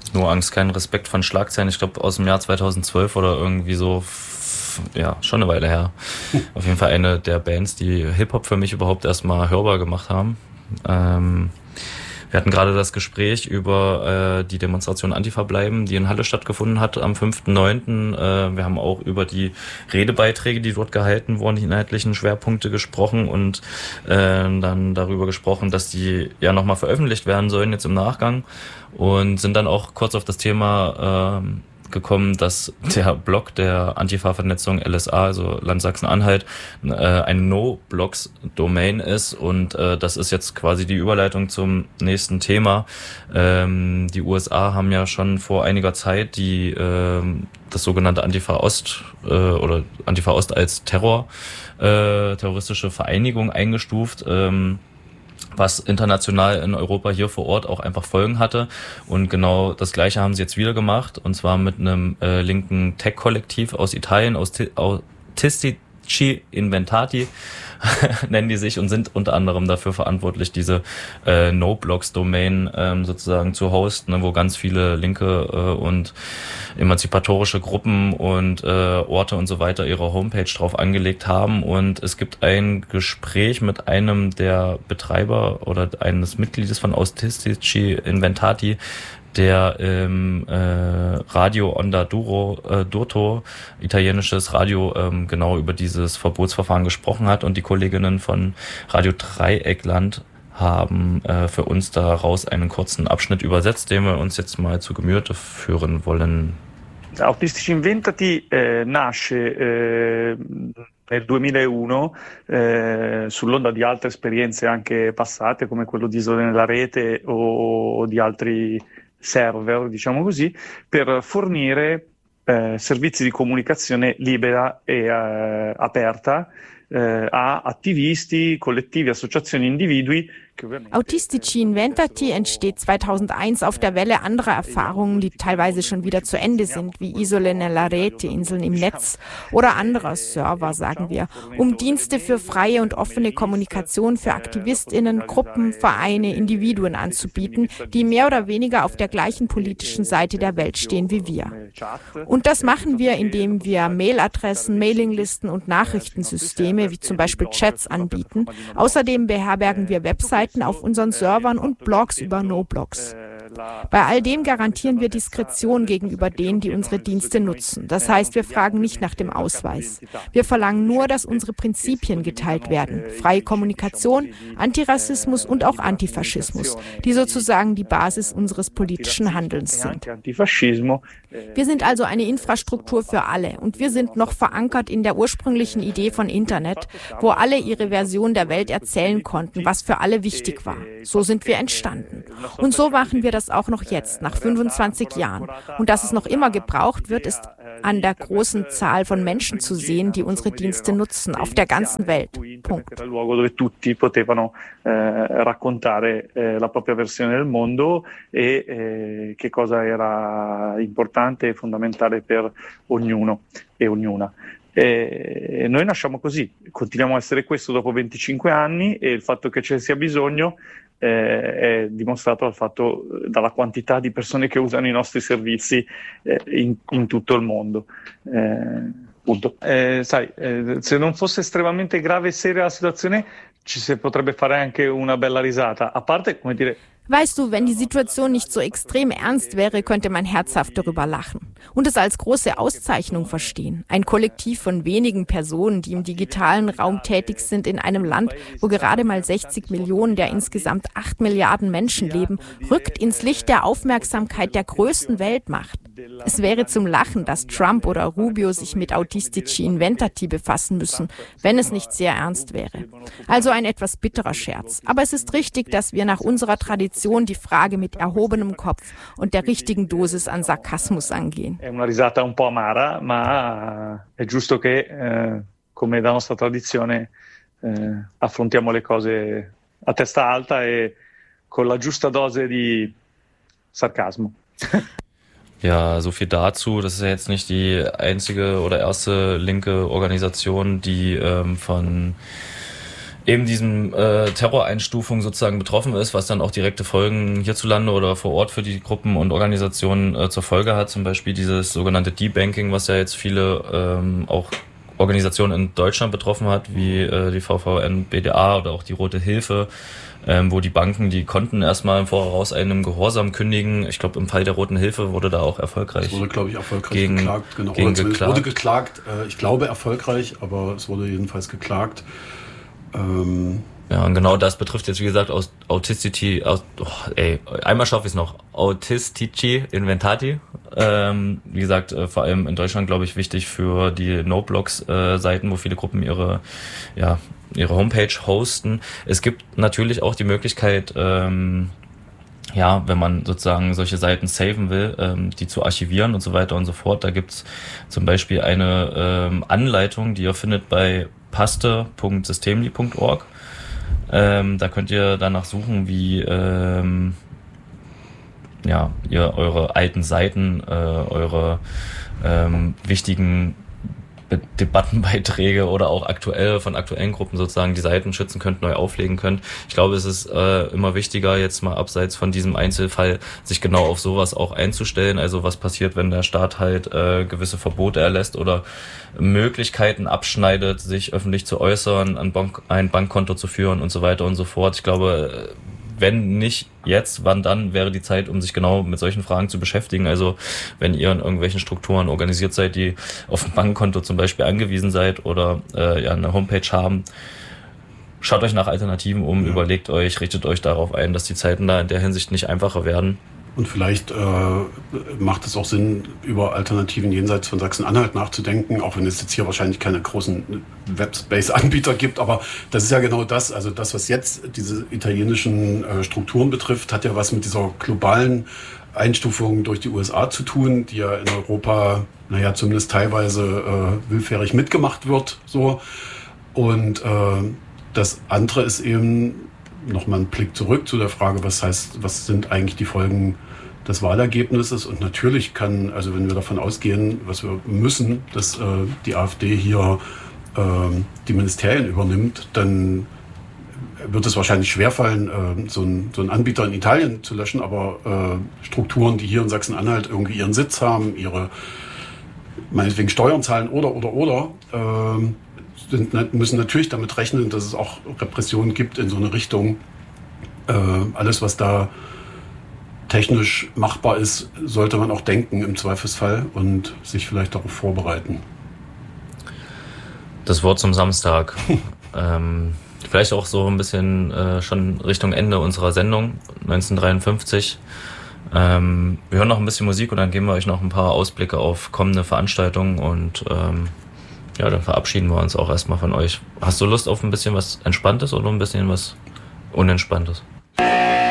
Nur Angst, kein Respekt von Schlagzeilen. Ich glaube aus dem Jahr 2012 oder irgendwie so, ja, schon eine Weile her. Auf jeden Fall eine der Bands, die Hip-Hop für mich überhaupt erstmal hörbar gemacht haben. Wir hatten gerade das Gespräch über die Demonstration Antifa bleiben, die in Halle stattgefunden hat am 5.9. Wir haben auch über die Redebeiträge, die dort gehalten wurden, die inhaltlichen Schwerpunkte gesprochen und dann darüber gesprochen, dass die ja nochmal veröffentlicht werden sollen jetzt im Nachgang und sind dann auch kurz auf das Thema gekommen, dass der Blog der Antifa-Vernetzung LSA, also Land Sachsen-Anhalt, ein No-Blogs-Domain ist und das ist jetzt quasi die Überleitung zum nächsten Thema. Die USA haben ja schon vor einiger Zeit das sogenannte Antifa-Ost oder Antifa-Ost als terroristische Vereinigung eingestuft, was international in Europa hier vor Ort auch einfach Folgen hatte. Und genau das Gleiche haben sie jetzt wieder gemacht, und zwar mit einem linken Tech-Kollektiv aus Italien, Autistici Inventati nennen die sich und sind unter anderem dafür verantwortlich, diese No-Blogs-Domain sozusagen zu hosten, wo ganz viele linke und emanzipatorische Gruppen und Orte und so weiter ihre Homepage drauf angelegt haben. Und es gibt ein Gespräch mit einem der Betreiber oder eines Mitgliedes von Autistici Inventati, der im Radio Onda Durto, italienisches Radio, genau über dieses Verbotsverfahren gesprochen hat. Und die Kolleginnen von Radio Dreieckland haben für uns daraus einen kurzen Abschnitt übersetzt, den wir uns jetzt mal zu Gemüte führen wollen. Autistici Inventati nasce nel 2001 sull'onda di altre esperienze anche passate come quello di Isole nella Rete o di altri server, diciamo così, per fornire servizi di comunicazione libera e aperta a attivisti, collettivi, associazioni, individui. Autistici Inventati entsteht 2001 auf der Welle anderer Erfahrungen, die teilweise schon wieder zu Ende sind, wie Isole nella Rete, Inseln im Netz oder anderer Server, sagen wir, um Dienste für freie und offene Kommunikation für AktivistInnen, Gruppen, Vereine, Individuen anzubieten, die mehr oder weniger auf der gleichen politischen Seite der Welt stehen wie wir. Und das machen wir, indem wir Mailadressen, Mailinglisten und Nachrichtensysteme, wie zum Beispiel Chats, anbieten. Außerdem beherbergen wir Webseiten auf unseren Servern und Blogs über No-Blogs. Bei all dem garantieren wir Diskretion gegenüber denen, die unsere Dienste nutzen. Das heißt, wir fragen nicht nach dem Ausweis. Wir verlangen nur, dass unsere Prinzipien geteilt werden. Freie Kommunikation, Antirassismus und auch Antifaschismus, die sozusagen die Basis unseres politischen Handelns sind. Wir sind also eine Infrastruktur für alle und wir sind noch verankert in der ursprünglichen Idee von Internet, wo alle ihre Version der Welt erzählen konnten, was für alle wichtig war. So sind wir entstanden. Und so machen wir das auch noch jetzt, nach 25 Jahren. Und dass es noch immer gebraucht wird, ist an der großen Zahl von Menschen zu sehen, die unsere Dienste nutzen, auf der ganzen Welt. Punkt. Dove tutti potevano raccontare la propria versione del mondo e che cosa era importante e fondamentale per ognuno e ognuna. Noi nasciamo così, continuiamo a essere questo dopo 25 anni e il fatto che ce ne sia bisogno è dimostrato dalla quantità di persone che usano i nostri servizi in tutto il mondo. Punto. Se non fosse estremamente grave e seria la situazione, ci si potrebbe fare anche una bella risata. A parte, come dire, Weißt du, wenn die Situation nicht so extrem ernst wäre, könnte man herzhaft darüber lachen und es als große Auszeichnung verstehen. Ein Kollektiv von wenigen Personen, die im digitalen Raum tätig sind in einem Land, wo gerade mal 60 Millionen der insgesamt 8 Milliarden Menschen leben, rückt ins Licht der Aufmerksamkeit der größten Weltmacht. Es wäre zum Lachen, dass Trump oder Rubio sich mit Autistici Inventati befassen müssen, wenn es nicht sehr ernst wäre. Also ein etwas bitterer Scherz. Aber es ist richtig, dass wir nach unserer Tradition die Frage mit erhobenem Kopf und der richtigen Dosis an Sarkasmus angehen. È una risata un po' amara, ma è giusto che, come da nostra tradizione, affrontiamo le cose a testa alta e con la giusta dose di sarcasmo. Ja, so viel dazu. Das ist ja jetzt nicht die einzige oder erste linke Organisation, die von eben diesem Terroreinstufung sozusagen betroffen ist, was dann auch direkte Folgen hierzulande oder vor Ort für die Gruppen und Organisationen zur Folge hat. Zum Beispiel dieses sogenannte Debanking, was ja jetzt viele auch Organisationen in Deutschland betroffen hat, wie die VVN, BDA oder auch die Rote Hilfe, wo die Banken die Konten erstmal im Voraus einem Gehorsam kündigen. Ich glaube, im Fall der Roten Hilfe wurde da auch erfolgreich. Es wurde, glaube ich, erfolgreich geklagt. Genau. Wurde geklagt. Ich glaube erfolgreich, aber es wurde jedenfalls geklagt. Ja, und genau das betrifft jetzt, wie gesagt, einmal schaffe ich es noch, Autistici Inventati. Wie gesagt, vor allem in Deutschland, glaube ich, wichtig für die No-Blogs-Seiten, wo viele Gruppen ihre Homepage hosten. Es gibt natürlich auch die Möglichkeit, wenn man sozusagen solche Seiten saven will, die zu archivieren und so weiter und so fort. Da gibt's zum Beispiel eine Anleitung, die ihr findet bei paste.systemli.org. Da könnt ihr danach suchen, wie ihr eure alten Seiten, eure wichtigen Debattenbeiträge oder auch von aktuellen Gruppen sozusagen die Seiten schützen könnt, neu auflegen könnt. Ich glaube, es ist immer wichtiger, jetzt mal abseits von diesem Einzelfall, sich genau auf sowas auch einzustellen. Also was passiert, wenn der Staat halt gewisse Verbote erlässt oder Möglichkeiten abschneidet, sich öffentlich zu äußern, ein Bankkonto zu führen und so weiter und so fort. Ich glaube, wenn nicht jetzt, wann dann wäre die Zeit, um sich genau mit solchen Fragen zu beschäftigen. Also wenn ihr in irgendwelchen Strukturen organisiert seid, die auf ein Bankkonto zum Beispiel angewiesen seid oder eine Homepage haben, schaut euch nach Alternativen um, überlegt euch, richtet euch darauf ein, dass die Zeiten da in der Hinsicht nicht einfacher werden. Und vielleicht macht es auch Sinn, über Alternativen jenseits von Sachsen-Anhalt nachzudenken, auch wenn es jetzt hier wahrscheinlich keine großen Webspace-Anbieter gibt. Aber das ist ja genau das. Also das, was jetzt diese italienischen Strukturen betrifft, hat ja was mit dieser globalen Einstufung durch die USA zu tun, die ja in Europa, zumindest teilweise willfährig mitgemacht wird. So. Und das andere ist eben nochmal ein Blick zurück zu der Frage, was sind eigentlich die Folgen des Wahlergebnisses? Und natürlich wenn wir davon ausgehen, was wir müssen, dass die AfD hier die Ministerien übernimmt, dann wird es wahrscheinlich schwerfallen, so einen Anbieter in Italien zu löschen, aber Strukturen, die hier in Sachsen-Anhalt irgendwie ihren Sitz haben, ihre meinetwegen Steuern zahlen oder müssen natürlich damit rechnen, dass es auch Repressionen gibt in so eine Richtung. Alles, was da technisch machbar ist, sollte man auch denken im Zweifelsfall und sich vielleicht darauf vorbereiten. Das Wort zum Samstag. Vielleicht auch so ein bisschen schon Richtung Ende unserer Sendung, 1953. Wir hören noch ein bisschen Musik und dann geben wir euch noch ein paar Ausblicke auf kommende Veranstaltungen und dann verabschieden wir uns auch erstmal von euch. Hast du Lust auf ein bisschen was Entspanntes oder ein bisschen was Unentspanntes?